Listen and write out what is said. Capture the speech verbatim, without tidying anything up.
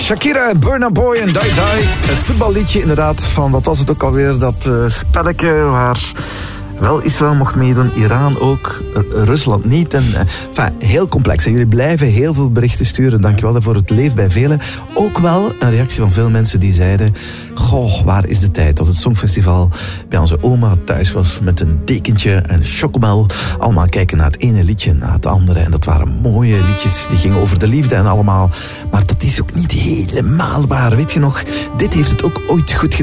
Shakira en Burna Boy en Die Die. Het voetballiedje inderdaad van, wat was het ook alweer, dat uh, spelletje waar wel Israël mocht meedoen, Iran ook, Rusland niet. En, uh, enfin, heel complex. En jullie blijven heel veel berichten sturen. Dankjewel daarvoor. Het leeft bij velen. Ook wel een reactie van veel mensen die zeiden, goh, waar is de tijd dat het Songfestival bij onze oma thuis was met een dekentje en chocomel. Allemaal kijken naar het ene liedje, naar het andere. En dat waren mooie liedjes, die gingen over de liefde en allemaal. Maar dat is ook niet helemaal waar. Weet je nog, dit heeft het ook ooit goed gedaan.